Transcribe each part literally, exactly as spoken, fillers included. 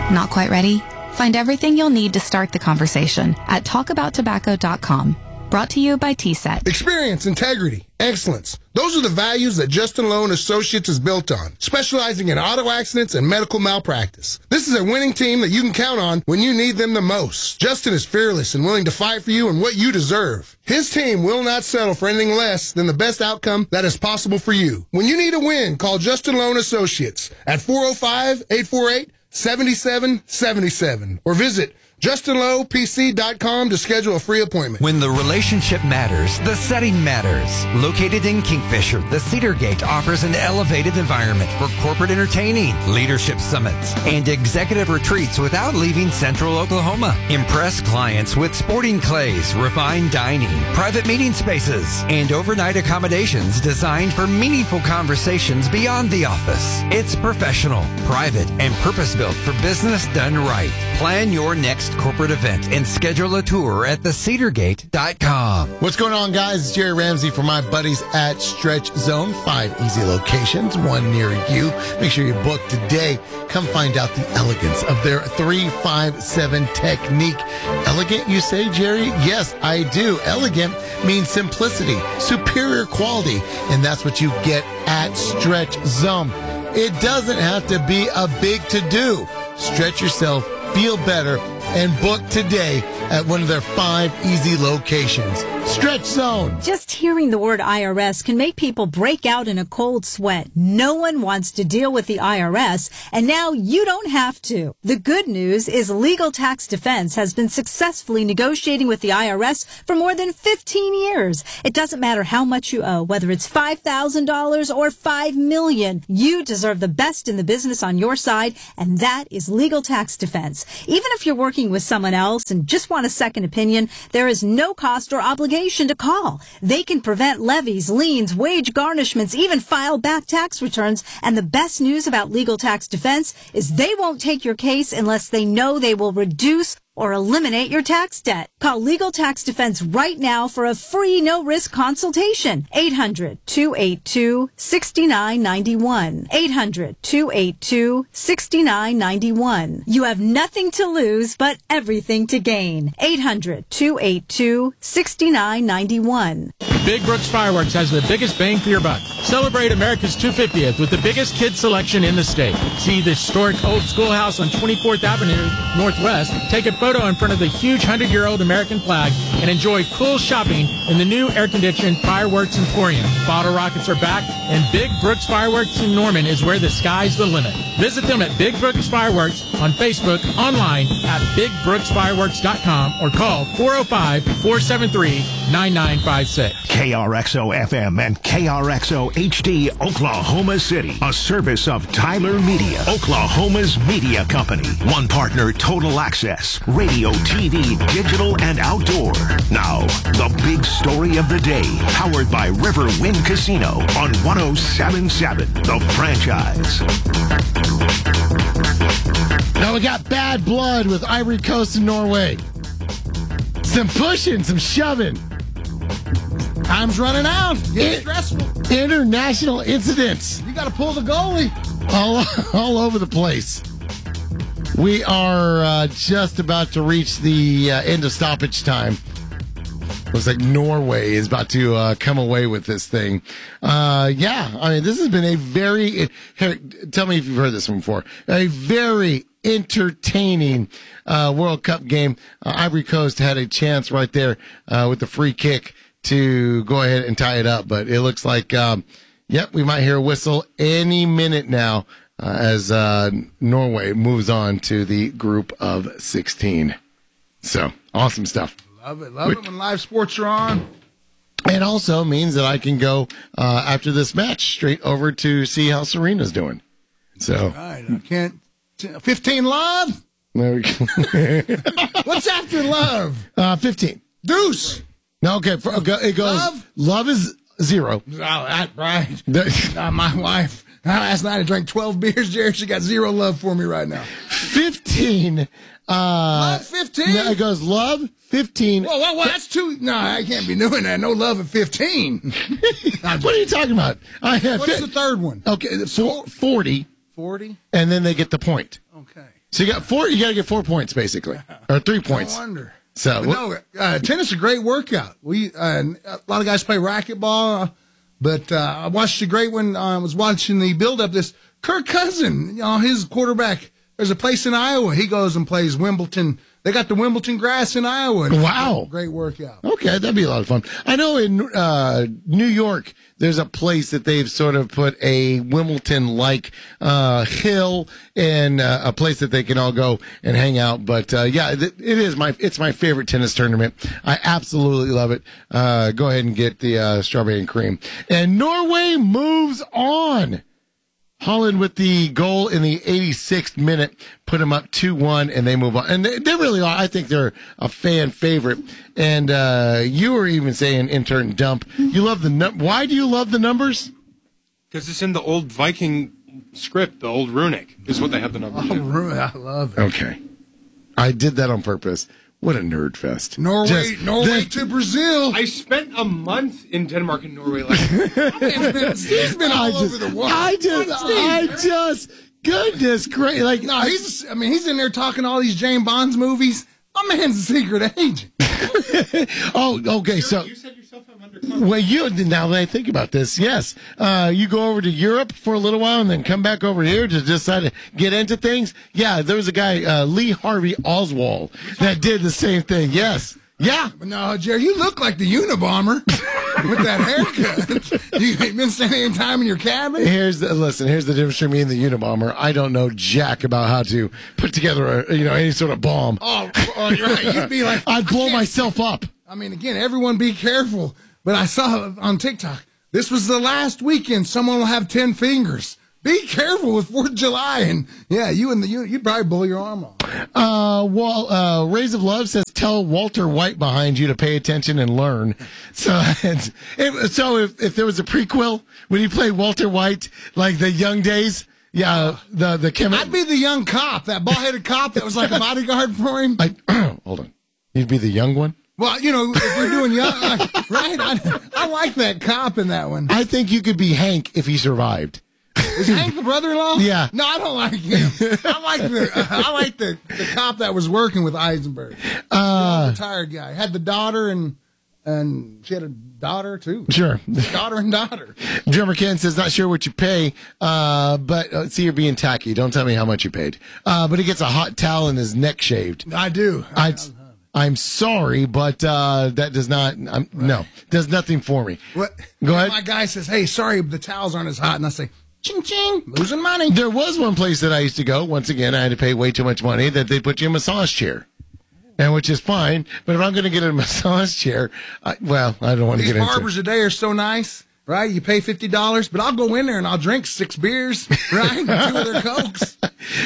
Not quite ready? Find everything you'll need to start the conversation at talk about tobacco dot com. Brought to you by T S E T. Experience, integrity, excellence. Those are the values that Justin Lowe and Associates is built on, specializing in auto accidents and medical malpractice. This is a winning team that you can count on when you need them the most. Justin is fearless and willing to fight for you and what you deserve. His team will not settle for anything less than the best outcome that is possible for you. When you need a win, call Justin Lowe and Associates at four oh five, eight four eight, seven seven seven seven or visit Justin Lowe P C dot com to schedule a free appointment. When the relationship matters, the setting matters. Located in Kingfisher, the Cedar Gate offers an elevated environment for corporate entertaining, leadership summits, and executive retreats without leaving Central Oklahoma. Impress clients with sporting clays, refined dining, private meeting spaces, and overnight accommodations designed for meaningful conversations beyond the office. It's professional, private, and purpose-built for business done right. Plan your next corporate event and schedule a tour at the cedar gate dot com. What's going on, guys? It's Jerry Ramsey for my buddies at Stretch Zone. Five easy locations, one near you. Make sure you book today. Come find out the elegance of their three five seven technique. Elegant, you say, Jerry? Yes, I do. Elegant means simplicity, superior quality, and that's what you get at Stretch Zone. It doesn't have to be a big to-do. Stretch yourself, feel better, and book today at one of their five easy locations. Stretch Zone. Just hearing the word I R S can make people break out in a cold sweat. No one wants to deal with the I R S, and now you don't have to. The good news is Legal Tax Defense has been successfully negotiating with the I R S for more than fifteen years. It doesn't matter how much you owe, whether it's five thousand dollars or five million dollars. You deserve the best in the business on your side, and that is Legal Tax Defense. Even if you're working with someone else and just want a second opinion, there is no cost or obligation to call. They can prevent levies, liens, wage garnishments, even file back tax returns. And the best news about Legal Tax Defense is they won't take your case unless they know they will reduce or eliminate your tax debt. Call Legal Tax Defense right now for a free no-risk consultation. eight hundred, two eight two, six nine nine one. eight hundred, two eight two, six nine nine one. You have nothing to lose but everything to gain. eight hundred, two eight two, six nine nine one. Big Brooks Fireworks has the biggest bang for your buck. Celebrate America's two hundred fiftieth with the biggest kids selection in the state. See the historic old schoolhouse on twenty-fourth Avenue Northwest. Take a photo in front of the huge hundred-year-old American flag and enjoy cool shopping in the new air-conditioned Fireworks Emporium. Bottle rockets are back, and Big Brooks Fireworks in Norman is where the sky's the limit. Visit them at Big Brooks Fireworks on Facebook, online at big brooks fireworks dot com, or call four oh five, four seven three, nine nine five six. K R X O F M and K R X O H D, Oklahoma City. A service of Tyler Media, Oklahoma's media company. One partner, Total Access. Radio, T V, digital, and outdoor. Now, the big story of the day. Powered by Riverwind Casino on one oh seven point seven, The Franchise. Now we got bad blood with Ivory Coast and Norway. Some pushing, some shoving. Time's running out. Get It, stressful. International incidents. You got to pull the goalie. All, all over the place. We are uh, just about to reach the uh, end of stoppage time. Looks like Norway is about to uh, come away with this thing. Uh, yeah, I mean, this has been a very, here, tell me if you've heard this one before, a very entertaining uh, World Cup game. Uh, Ivory Coast had a chance right there uh, with the free kick to go ahead and tie it up, but it looks like, um, yep, we might hear a whistle any minute now uh, as uh, Norway moves on to the group of sixteen. So, awesome stuff. Love it. Love Which, it when live sports are on. It also means that I can go uh, after this match straight over to see how Serena's doing. So, all right, I can't. fifteen love? There we go. What's after love? Uh, fifteen. Deuce. No, okay. For, it goes. Love? Love is zero. Oh, that, right. uh, my wife. Last night I drank twelve beers, Jerry. She got zero love for me right now. fifteen. Uh, love fifteen? It goes love, fifteen. Whoa, whoa, whoa, that's too. No, I can't be doing that. No love at fifteen. What are you talking about? I have What's fi- the third one? Okay, four, forty. forty? And then they get the point. Okay. So you got four. You got to get four points basically, or three points. No wonder. So But no, uh, tennis is a great workout. We uh, a lot of guys play racquetball, uh, but uh, I watched a great one. I uh, was watching the build-up. This Kirk Cousin, you know, his quarterback. There's a place in Iowa. He goes and plays Wimbledon. They got the Wimbledon grass in Iowa. Wow. Great workout. Okay, that'd be a lot of fun. I know in uh, New York, there's a place that they've sort of put a Wimbledon-like uh, hill and uh, a place that they can all go and hang out. But uh, yeah, it, it is my it's my favorite tennis tournament. I absolutely love it. Uh, go ahead and get the uh, strawberry and cream. And Norway moves on. Holland with the goal in the eighty-sixth minute, put them up two one, and they move on. And they, they really are. I think they're a fan favorite. And uh, you were even saying, intern Dump, you love the num- Why do you love the numbers? Because it's in the old Viking script, the old runic, is what they have the numbers Oh, in. Ru- I love it. Okay. I did that on purpose. What a nerd fest. Norway, Just- Norway the- to Brazil. I spent a month in Denmark and Norway last year. Steve's been all I just, over the world. I just, I just, goodness great. Like, No, he's. I mean, he's in there talking all these James Bond's movies. My man's a secret agent. oh, okay, so. You said yourself I'm undercover. Well, you now that I think about this, yes, uh, you go over to Europe for a little while and then come back over here to decide to get into things. Yeah, there was a guy, uh, Lee Harvey Oswald, that did the same thing. Yes, yeah. But no, Jerry, you look like the Unabomber with that haircut. You ain't been spending any time in your cabin. Here's the listen. Here's the difference between me and the Unabomber. I don't know jack about how to put together a you know any sort of bomb. Oh, oh you're right. You'd be like, I'd I blow can't- myself up. I mean, again, everyone be careful. But I saw on TikTok, this was the last weekend someone will have ten fingers. Be careful with Fourth of July. And yeah, you and the you, you'd probably blow your arm off. Uh, well, uh, Rays of Love says, tell Walter White behind you to pay attention and learn. So, it's, if, so if, if there was a prequel, would he play Walter White like the young days? Yeah, the, the chemi- I'd be the young cop, that bald-headed cop that was like a bodyguard for him. I, hold on. You'd be the young one? Well, you know, if we're doing young, like, right? I, I like that cop in that one. I think you could be Hank if he survived. Is Hank the brother-in-law? Yeah. No, I don't like him. I like the uh, I like the, the cop that was working with Eisenberg. Uh, the retired guy had the daughter and and she had a daughter too. Sure. Daughter and daughter. Drummer Ken says, not sure what you pay, uh, but uh, see, you're being tacky. Don't tell me how much you paid. Uh, but he gets a hot towel and his neck shaved. I do. I, I, I'm sorry, but uh, that does not, um, no, does nothing for me. what? Go ahead. My guy says, "Hey, sorry, the towels aren't as hot," and I say, "Ching ching, losing money." There was one place that I used to go. Once again, I had to pay way too much money that they put you in a massage chair. And which is fine, but if I'm going to get a massage chair, I, well, I don't want to These get into barbers today are so nice, right? You pay fifty dollars, but I'll go in there and I'll drink six beers, right? Two of their Cokes.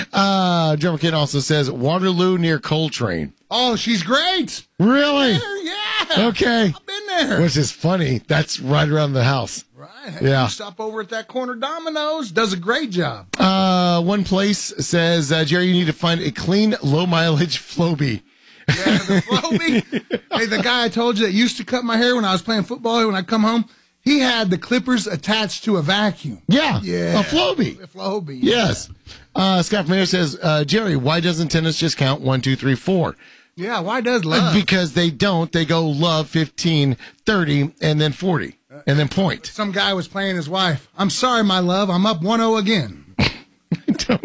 Uh, Drummer Kid also says Waterloo near Coltrane. Oh, she's great. Really? Yeah. Okay. I've been there. Which is funny. That's right around the house. Right. Yeah. You stop over at that corner Domino's. Does a great job. Uh, one place says, uh, Jerry, you need to find a clean, low mileage Flowbee. Yeah, the Flowbee. Hey, the guy I told you that used to cut my hair when I was playing football, when I come home, he had the clippers attached to a vacuum. Yeah. Yeah. A Flowbee. A Flowbee. Yes. Uh, Scott Mayer says, uh, Jerry, why doesn't tennis just count one, two, three, four? Yeah, why does love? Because they don't. They go love, fifteen, thirty, and then forty, and then point. Some guy was playing his wife. I'm sorry, my love. I'm up one oh again. Don't.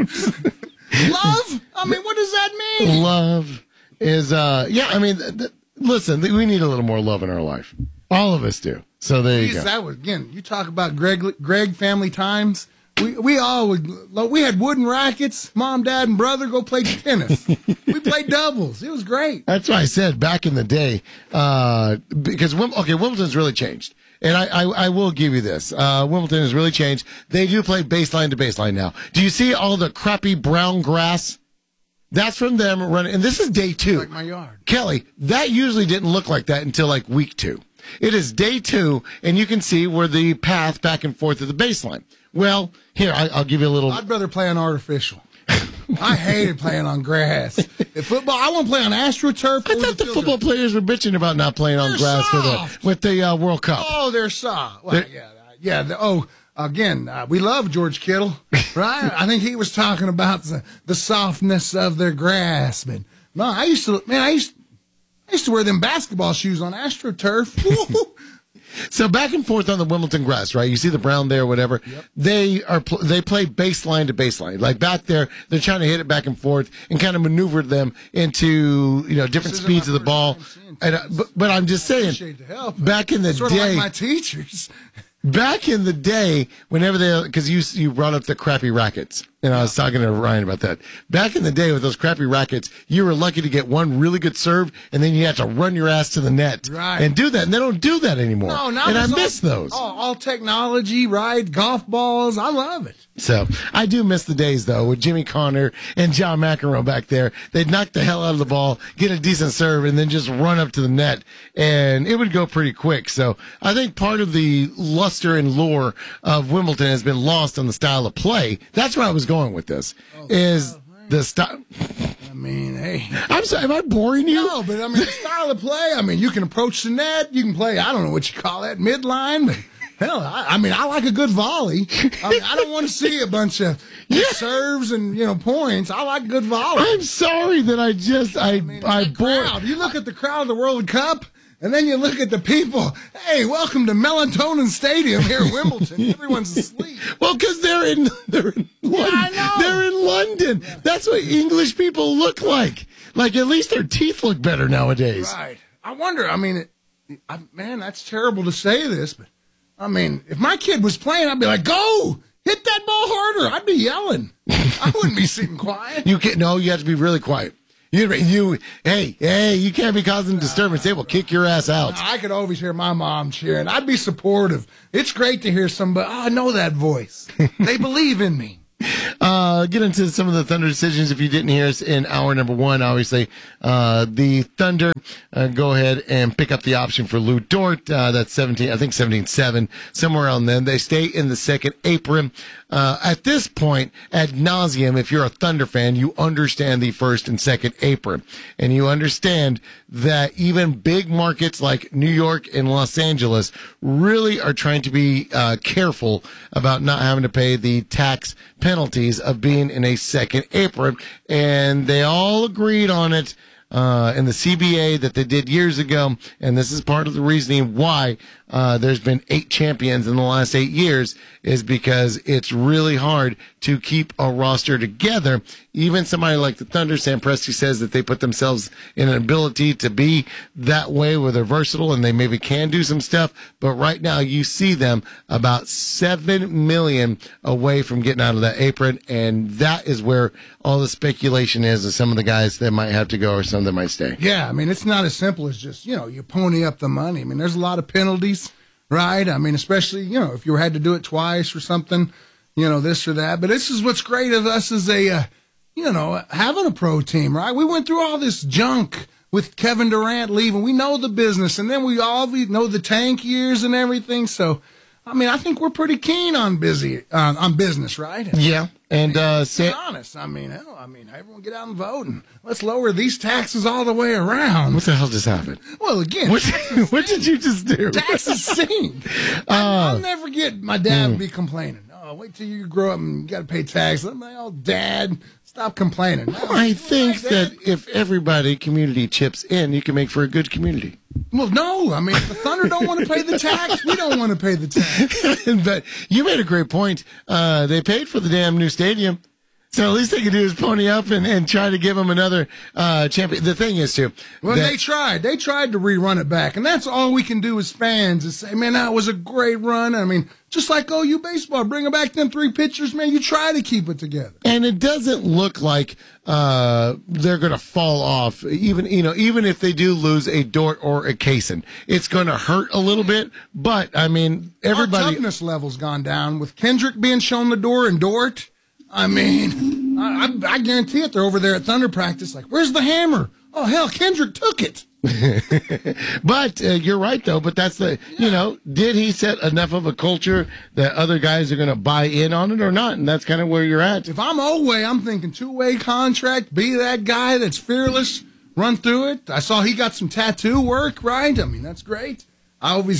Love? I mean, what does that mean? Love is, uh, yeah, I mean, th- th- listen, we need a little more love in our life. All of us do. So there you Jeez, go. that was, again, you talk about Greg, Greg family times. We we all would, we had wooden rackets. Mom, dad, and brother go play tennis. We played doubles. It was great. That's why I said back in the day, uh, because, Wim- okay, Wimbledon's really changed. And I, I, I will give you this. Uh, Wimbledon has really changed. They do play baseline to baseline now. Do you see all the crappy brown grass? That's from them running. And this is day two. Like my yard. Kelly, that usually didn't look like that until like week two. It is day two, and you can see where the path back and forth of the baseline. Well, here, I, I'll give you a little. I'd rather play on artificial. I hated playing on grass. In football, I want to play on AstroTurf. I thought the football players were bitching about not playing on They're grass for the soft. with the uh, World Cup. Oh, they're soft. Well, They're- yeah, yeah. The, oh, again, uh, we love George Kittle, right? I think he was talking about the, the softness of their grass. But no, I used to, man, I used, I used to wear them basketball shoes on AstroTurf. So back and forth on the Wimbledon grass, right? You see the brown there, whatever. Yep. They are pl- they play baseline to baseline, like back there. They're trying to hit it back and forth and kind of maneuver them into you know different speeds of the ball. And, uh, but, but I'm just saying, help, back in the sort day, of like my teachers. Back in the day, whenever they, because you you brought up the crappy rackets, and I was talking to Ryan about that. Back in the day with those crappy rackets, you were lucky to get one really good serve, and then you had to run your ass to the net right. and do that. And they don't do that anymore. No, not and I miss all, those. All, all technology, right? Golf balls. I love it. So I do miss the days, though, with Jimmy Connor and John McEnroe back there. They'd knock the hell out of the ball, get a decent serve, and then just run up to the net, and it would go pretty quick. So I think part of the luster and lure of Wimbledon has been lost on the style of play. That's where I was going with this, oh, is oh, the style. I mean, hey. I'm sorry, am I boring you? No, but I mean, the style of play, I mean, you can approach the net, you can play, I don't know what you call that, midline, but hell, I, I mean, I like a good volley. I mean, I don't want to see a bunch of yeah. serves and, you know, points. I like good volley. I'm sorry that I just, I, I, mean, I bored. You look at the crowd of the World Cup, and then you look at the people. Hey, welcome to Melatonin Stadium here at Wimbledon. Everyone's asleep. Well, because they're in, they're in London. Yeah, I know. They're in London. Yeah. That's what English people look like. Like, at least their teeth look better nowadays. Right. I wonder, I mean, it, I, man, that's terrible to say this, but I mean, if my kid was playing, I'd be like, go! Hit that ball harder! I'd be yelling. I wouldn't be sitting quiet. You can't, no, you have to be really quiet. You, you, hey, hey, you can't be causing disturbance. They will kick your ass out. I could always hear my mom cheering. I'd be supportive. It's great to hear somebody, oh, I know that voice. They believe in me. Uh, get into some of the Thunder decisions. If you didn't hear us in hour number one, obviously, uh, the Thunder uh, go ahead and pick up the option for Lou Dort. Uh, that's seventeen, I think seventeen seven, somewhere around then. They stay in the second apron. Uh, at this point, ad nauseum, if you're a Thunder fan, you understand the first and second apron. And you understand that even big markets like New York and Los Angeles really are trying to be uh, careful about not having to pay the tax penalties of being in a second apron. And they all agreed on it uh, in the C B A that they did years ago. And this is part of the reasoning why uh, there's been eight champions in the last eight years is because it's really hard to keep a roster together. Even somebody like the Thunder, Sam Presti says that they put themselves in an ability to be that way where they're versatile and they maybe can do some stuff. But right now you see them about seven million away from getting out of that apron. And that is where all the speculation is of some of the guys that might have to go or some that might stay. Yeah. I mean, it's not as simple as just, you know, you pony up the money. I mean, there's a lot of penalties, right? I mean, especially, you know, if you had to do it twice or something, you know, this or that. But this is what's great of us as a, uh, you know, having a pro team, right? We went through all this junk with Kevin Durant leaving. We know the business, and then we all know the tank years and everything. So, I mean, I think we're pretty keen on busy uh, on business, right? Yeah, and uh, say honest. I mean, hell, I mean, everyone get out and vote, and let's lower these taxes all the way around. What the hell just happened? Well, again, what, what did you just do? Taxes sing. Uh, I'll never get my dad mm. to be complaining. Oh, wait till you grow up and you got to pay taxes. I'm like, oh, Dad, stop complaining. No, I think right, that if everybody community chips in, you can make for a good community. Well, no. I mean, if the Thunder don't want to pay the tax, we don't want to pay the tax. But you made a great point. Uh, they paid for the damn new stadium. So at least they could do is pony up and, and try to give them another uh, champion. The thing is, too. Well, that, they tried. They tried to rerun it back. And that's all we can do as fans is say, man, that was a great run. I mean, just like O U baseball, bringing back them three pitchers, man, you try to keep it together. And it doesn't look like uh, they're going to fall off, even you know, even if they do lose a Dort or a Kaysen. It's going to hurt a little bit, but, I mean, everybody... Our toughness level's gone down. With Kendrick being shown the door and Dort... I mean, I, I, I guarantee it. They're over there at Thunder practice like, where's the hammer? Oh, hell, Kendrick took it. But uh, you're right, though. But that's the, yeah. you know, did he set enough of a culture that other guys are going to buy in on it or not? And that's kind of where you're at. If I'm Oweh, I'm thinking two-way contract, be that guy that's fearless, run through it. I saw he got some tattoo work, right? I mean, that's great. I always...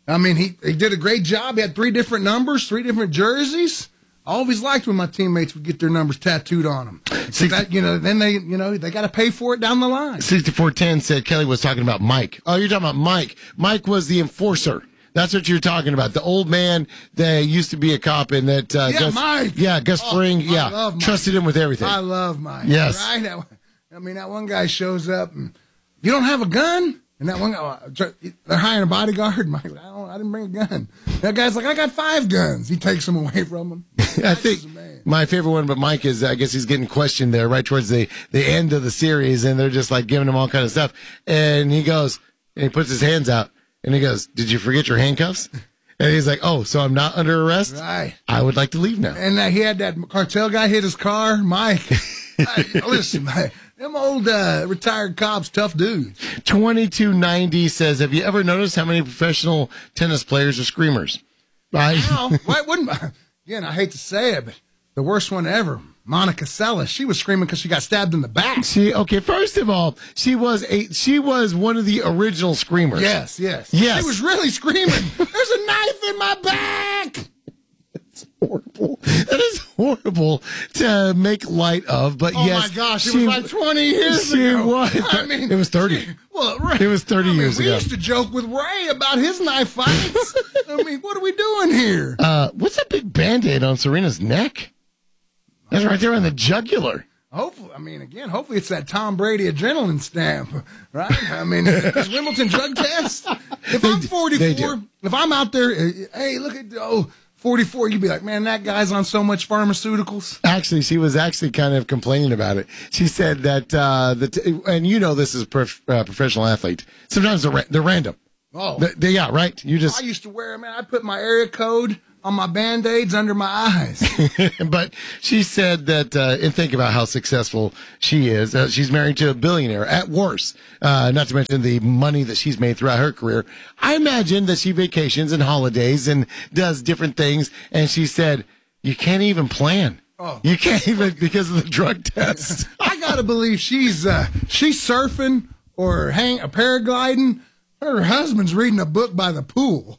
I mean, he, he did a great job. He had three different numbers, three different jerseys. I always liked when my teammates would get their numbers tattooed on them. So that, you know, then they, you know, they got to pay for it down the line. sixty-four ten said Kelly was talking about Mike. Oh, you're talking about Mike. Mike was the enforcer. That's what you're talking about. The old man that used to be a cop and that uh, yeah, Gus, Mike. Yeah, Gus oh, Fring. I yeah, love Mike. Trusted him with everything. I love Mike. Yes. Right? That, I mean, that one guy shows up and you don't have a gun? And that one guy, they're hiring a bodyguard. Mike, I don't, I didn't bring a gun. That guy's like, I got five guns. He takes them away from him. I think my favorite one, but Mike is, I guess he's getting questioned there right towards the, the end of the series, and they're just like giving him all kind of stuff. And he goes, and he puts his hands out, and he goes, "Did you forget your handcuffs?" And he's like, "Oh, so I'm not under arrest? Right. I would like to leave now." And uh, he had that cartel guy hit his car. Mike, I, listen, man, them old uh, retired cops, tough dudes. twenty-two ninety says, "Have you ever noticed how many professional tennis players are screamers?" I, Wow. Why wouldn't I? Again, I hate to say it, but the worst one ever, Monica Seles. She was screaming because she got stabbed in the back. She okay. First of all, she was a she was one of the original screamers. Yes, yes, yes. She was really screaming. There's a knife in my back. It's horrible. That is horrible to make light of. But Oh yes, my gosh, it she, was like twenty years she ago. was. I mean, it was thirty. She, well, right. It was thirty I mean, years we ago. used to joke with Ray about his knife fights. I mean, what are we doing here? Uh, what's that big Band-Aid on Serena's neck? That's right there on the jugular. Hopefully, I mean, again, hopefully it's that Tom Brady adrenaline stamp, right? I mean, is Wimbledon drug test? If I'm forty-four, if I'm out there, hey, look at, oh, forty-four, you'd be like, man, that guy's on so much pharmaceuticals. Actually, she was actually kind of complaining about it. She said that, uh, the t- and you know this is a prof- uh, professional athlete. Sometimes they're, ra- they're random. Oh. They, they, yeah, right? You just. I used to wear, man, I put my area code on my Band-Aids under my eyes. But she said that, uh, and think about how successful she is. Uh, she's married to a billionaire at worst, uh, not to mention the money that she's made throughout her career. I imagine that she vacations and holidays and does different things. And she said, you can't even plan. Oh. You can't even because of the drug test. I gotta believe she's, uh, she's surfing or hang, uh, paragliding. Her husband's reading a book by the pool.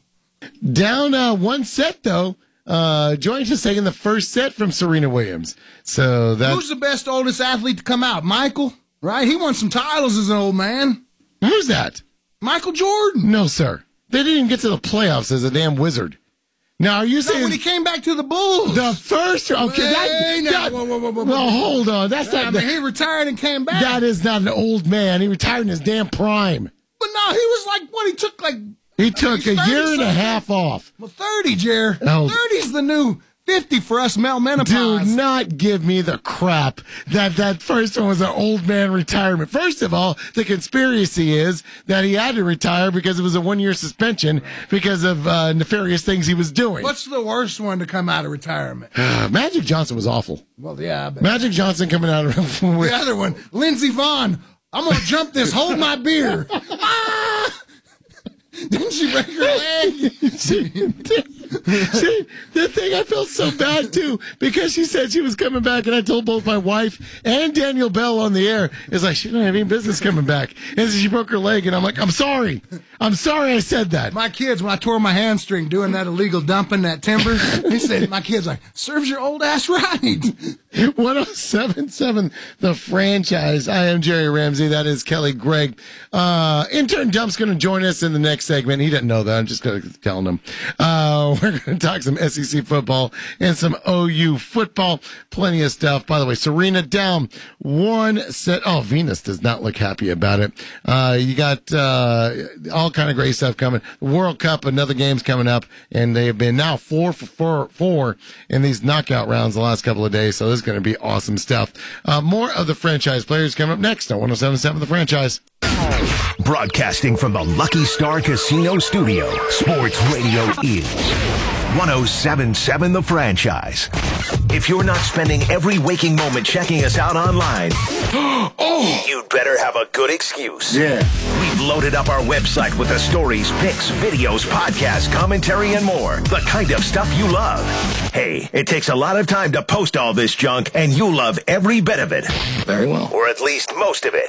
Down uh, one set, though. Uh, Joyce is taking the first set from Serena Williams. So that Who's the best oldest athlete to come out? Michael, right? He won some titles as an old man. Who's that? Michael Jordan. No, sir. They didn't even get to the playoffs as a damn wizard. Now, are you No, saying when he came back to the Bulls. the first? Okay, Hey, that, now, that- whoa, whoa, whoa, whoa, well, whoa. hold on. That's I not. mean, he retired and came back. that is not an old man. He retired in his damn prime. But no, he was like, what, he took like... He took he's a year and a thirty-something. half off. Well, thirty, Jer. Oh. thirty's the new fifty for us male menopause. Do not give me the crap that that first one was an old man retirement. First of all, the conspiracy is that he had to retire because it was a one-year suspension because of uh, nefarious things he was doing. What's the worst one to come out of retirement? Magic Johnson was awful. Well, yeah, but Magic Johnson coming out of the other one, Lindsey Vonn. I'm going to jump this. Hold my beer. Ah! Didn't she break her leg? she, she, the thing I felt so bad too because she said she was coming back, and I told both my wife and Daniel Bell on the air, it's like she don't have any business coming back, and so she broke her leg, and I'm like, I'm sorry, I'm sorry I said that. My kids, when I tore my hamstring doing that illegal dumping that timber, he said, my kids like, serves your old ass right. one oh seven point seven The Franchise. I am Jerry Ramsey. That is Kelly Gregg. Uh, intern Dump's going to join us in the next segment. He doesn't know that. I'm just going to tell him. Uh, we're going to talk some S E C football and some O U football. Plenty of stuff. By the way, Serena down one set. Oh, Venus does not look happy about it. Uh, you got uh, all kind of great stuff coming. The World Cup, another game's coming up, and they have been now four for four, four in these knockout rounds the last couple of days. So this is going to be awesome stuff. Uh, more of the franchise players coming up next on one oh seven point seven The Franchise. Broadcasting from the Lucky Star Casino Studio, Sports Radio is one oh seven point seven The Franchise. If you're not spending every waking moment checking us out online, oh, you'd better have a good excuse. Yeah. We've loaded up our website with the stories, pics, videos, podcasts, commentary, and more. The kind of stuff you love. Hey, it takes a lot of time to post all this junk, and you'll love every bit of it. Very well. Or at least most of it.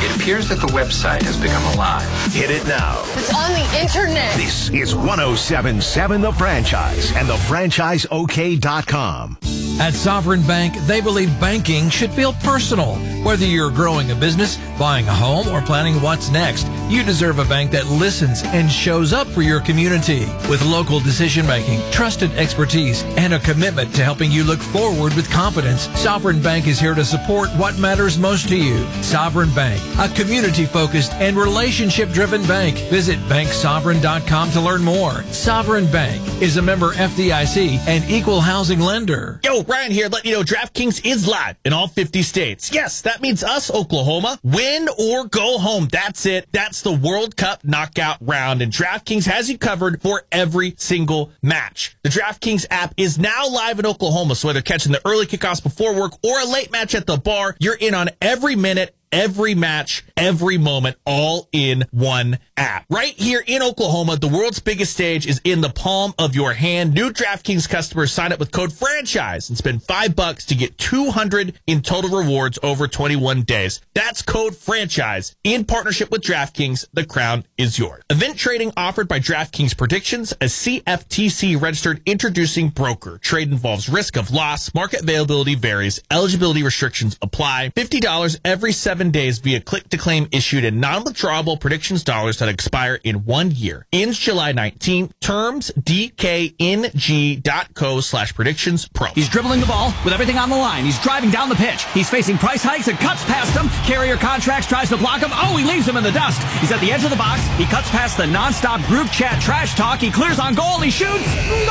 It appears that the website has become alive. Hit it now. It's on the internet. This is ten seventy-seven The Franchise and the franchise o k dot com. At Sovereign Bank, they believe banking should feel personal. Whether you're growing a business, buying a home, or planning what's next, you deserve a bank that listens and shows up for your community. With local decision making, trusted expertise, and a commitment to helping you look forward with confidence, Sovereign Bank is here to support what matters most to you. Sovereign Bank, a community-focused and relationship-driven bank. Visit bank sovereign dot com to learn more. Sovereign Bank is a member F D I C and equal housing lender. Yo, Ryan here, letting you know DraftKings is live in all fifty states. Yes, that means us, Oklahoma. Win or go home. That's it. That's the World Cup knockout round, and DraftKings has you covered for every single match. The DraftKings app is now live in Oklahoma, so whether catching the early kickoffs before work or a late match at the bar, you're in on every minute, every match, every moment, all in one app. Right here in Oklahoma, the world's biggest stage is in the palm of your hand. New DraftKings customers sign up with code FRANCHISE and spend five bucks to get two hundred in total rewards over twenty-one days. That's code FRANCHISE in partnership with DraftKings. The crown is yours. Event trading offered by DraftKings Predictions, a C F T C registered introducing broker. Trade involves risk of loss. Market availability varies. Eligibility restrictions apply. fifty dollars every seven days via click to claim issued in non-withdrawable predictions dollars that expire in one year. Ends July nineteenth. Terms d k n g dot co slash predictions pro. He's dribbling the ball with everything on the line. He's driving down the pitch. He's facing price hikes and cuts past him. Carrier Contracts tries to block him. Oh, he leaves him in the dust. He's at the edge of the box. He cuts past the nonstop group chat trash talk. He clears on goal. He shoots. Goal!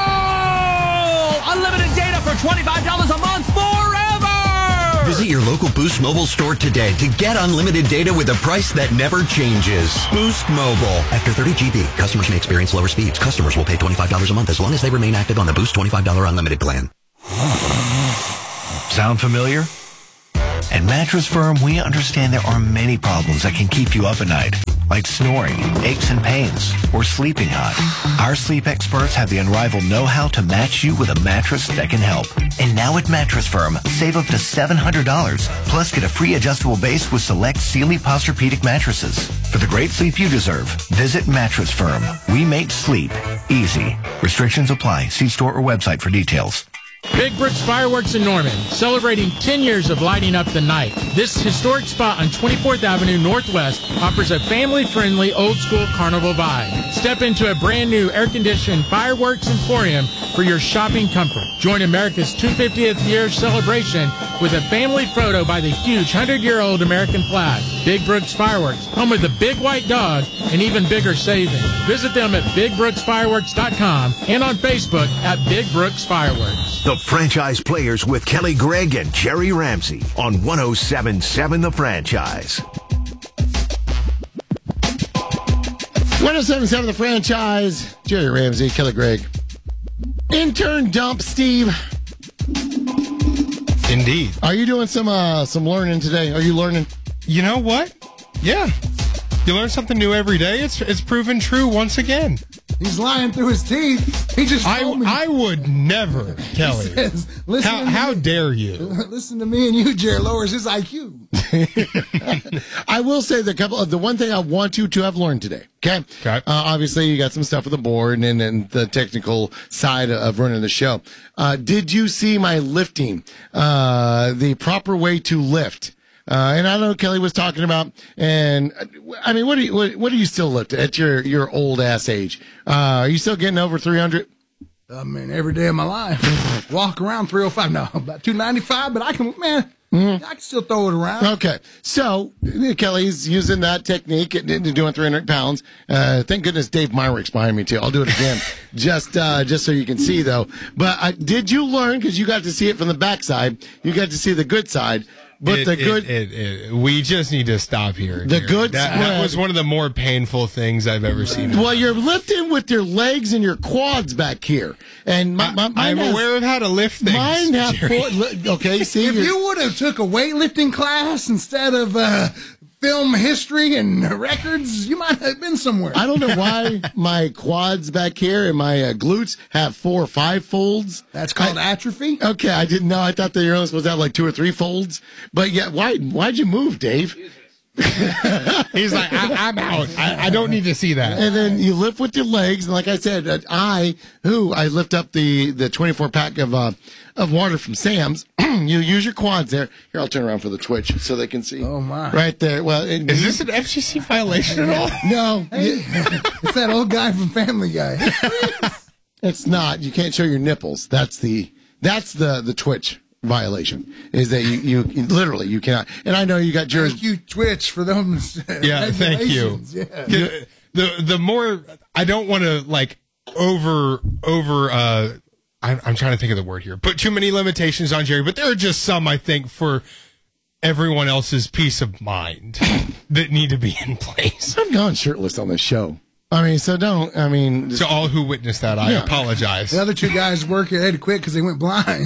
Unlimited data for twenty-five dollars a month forever! Visit your local Boost Mobile store today to get unlimited data with a price that never changes. Boost Mobile. After thirty gigabytes, customers may experience lower speeds. Customers will pay twenty-five dollars a month as long as they remain active on the Boost twenty-five dollars unlimited plan. Sound familiar? At Mattress Firm, we understand there are many problems that can keep you up at night, like snoring, aches and pains, or sleeping hot. Our sleep experts have the unrivaled know-how to match you with a mattress that can help. And now at Mattress Firm, save up to seven hundred dollars, plus get a free adjustable base with select Sealy Posturepedic mattresses. For the great sleep you deserve, visit Mattress Firm. We make sleep easy. Restrictions apply. See store or website for details. Big Brooks Fireworks in Norman, celebrating ten years of lighting up the night. This historic spot on twenty-fourth Avenue Northwest offers a family-friendly, old-school carnival vibe. Step into a brand-new air-conditioned fireworks emporium for your shopping comfort. Join America's two hundred fiftieth year celebration with a family photo by the huge one hundred year old American flag. Big Brooks Fireworks, home of the big white dog and even bigger savings. Visit them at big brooks fireworks dot com and on Facebook at Big Brooks Fireworks. The Franchise Players with Kelly Gregg and Jerry Ramsey on ten seventy-seven The Franchise. ten seventy-seven The Franchise. Jerry Ramsey, Kelly Gregg. Intern dump, Steve. Indeed. Are you doing some uh, some learning today? Are you learning? You know what? Yeah. You learn something new every day. It's it's proven true once again. He's lying through his teeth. He just I, told me. I would never, Kelly. Says, listen how to how me. dare you? Listen to me and you, Jared, lowers his I Q. I will say the couple of the one thing I want you to have learned today. Okay. Okay. Uh, obviously, you got some stuff with the board and and the technical side of running the show. Uh, did you see my lifting? Uh, the proper way to lift. Uh, and I know Kelly was talking about, and I mean, what do you, what, what do you still lift at your, your old ass age? Uh, are you still getting over three hundred? I mean, every day of my life. Walk around three oh five. No, about two ninety-five, but I can, man, mm-hmm. I can still throw it around. Okay. So, Kelly's using that technique and, and doing three hundred pounds. Uh, thank goodness Dave Myrick's behind me, too. I'll do it again, just, uh, just so you can see, though. But uh, did you learn, because you got to see it from the backside, you got to see the good side. But it, the good, it, it, it, we just need to stop here. The Jerry. good, that, that was one of the more painful things I've ever seen. Well, you're lifting with your legs and your quads back here, and my, my, I, I'm has, aware of how to lift things. Mine have four, okay. See, if you would have took a weightlifting class instead of uh, film history and records, you might have been somewhere. I don't know why my quads back here and my uh, glutes have four or five folds. That's called I, atrophy. Okay, I didn't know. I thought they were only supposed to have like two or three folds. But yeah, why? Why'd you move, Dave? He's like, I, I'm out. I, I don't need to see that. And then you lift with your legs, and like I said, uh, I who I lift up the the twenty-four pack of uh, of water from Sam's. You use your quads there. Here, I'll turn around for the Twitch so they can see. Oh my! Right there. Well, it, is this an F C C violation at all? No, hey, it's that old guy from Family Guy. It's not. You can't show your nipples. That's the that's the the Twitch violation. Is that you, you, you literally you cannot. And I know you got juris. Thank you, Twitch, for those. Yeah, thank you. Yeah. The, the the more I don't want to like over over. uh I'm, I'm trying to think of the word here. Put too many limitations on Jerry, but there are just some I think for everyone else's peace of mind that need to be in place. I've gone shirtless on this show. I mean, so don't, I mean. To all who witnessed that, I yeah. apologize. The other two guys work, they had to quit because they went blind.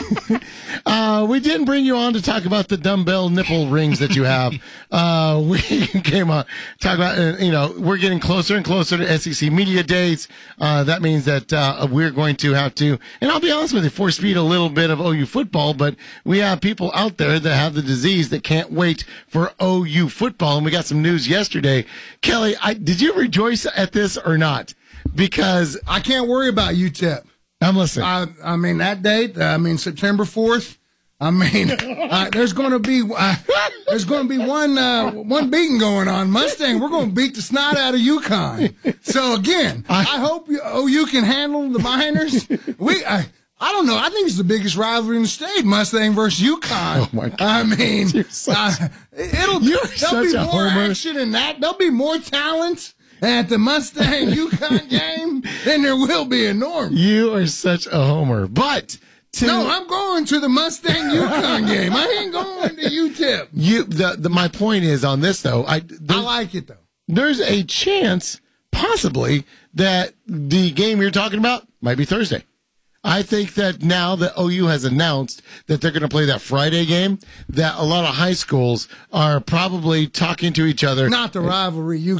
uh, we didn't bring you on to talk about the dumbbell nipple rings that you have. Uh, we came on talk about, uh, you know, we're getting closer and closer to S E C Media Days. Uh, that means that uh, we're going to have to, and I'll be honest with you, force feed a little bit of O U football, but we have people out there that have the disease that can't wait for O U football. And we got some news yesterday. Kelly, I, did you rejoice at this or not? Because I can't worry about U T E P. I'm listening. I, I mean, that date, I mean, September fourth. I mean, uh, there's going to be uh, there's going to be one uh, one beating going on. Mustang, we're going to beat the snot out of UConn. So again, I, I hope you, oh, you can handle the Miners. We, I, I don't know. I think it's the biggest rivalry in the state, Mustang versus UConn. Oh my God. I mean, such, uh, it'll you're there'll be such a more homer. action in that. There'll be more talent at the Mustang UConn game than there will be in Norman. You are such a homer, but. To, no, I'm going to the Mustang UConn game. I ain't going to U T E P. You, the, the, my point is on this, though. I, I like it, though. There's a chance, possibly, that the game you're talking about might be Thursday. I think that now that O U has announced that they're going to play that Friday game, that a lot of high schools are probably talking to each other. Not the rivalry UConn